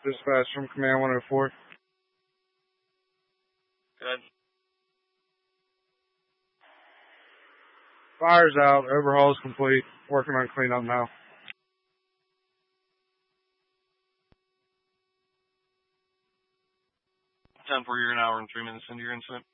Dispatch from Command 104. Good. Fire's out. Overhaul's complete. Working on cleanup now. 10-4, you're an hour and 3 minutes into your incident.